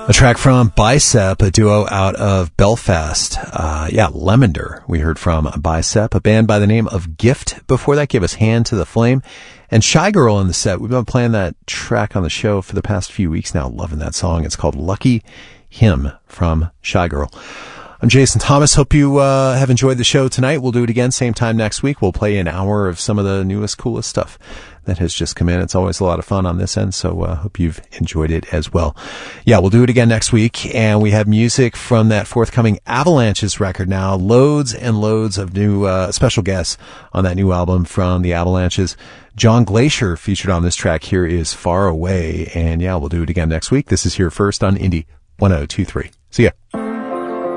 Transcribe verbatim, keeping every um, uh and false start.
A track from Bicep, a duo out of Belfast. Uh, yeah, Lemonder. We heard from Bicep, a band by the name of Gift. Before that gave us Hand to the Flame. And Shy Girl in the set. We've been playing that track on the show for the past few weeks now. Loving that song. It's called Lucky Him from Shy Girl. I'm Jason Thomas. Hope you uh, have enjoyed the show tonight. We'll do it again same time next week. We'll play an hour of some of the newest, coolest stuff that has just come in. It's always a lot of fun on this end, so uh, hope you've enjoyed it as well. Yeah, we'll do it again next week, and we have music from that forthcoming Avalanches record now. Loads and loads of new uh, special guests on that new album from the Avalanches. John Glacier featured on this track. Here is Far Away, and yeah, we'll do it again next week. This is Here First on Indie one oh two three. See ya.